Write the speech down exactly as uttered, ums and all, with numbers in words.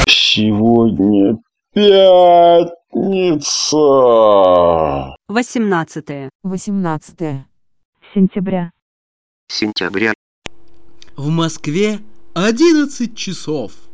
Сегодня пятница. Восемнадцатое. Восемнадцатое. Сентября. Сентября. В Москве одиннадцать часов.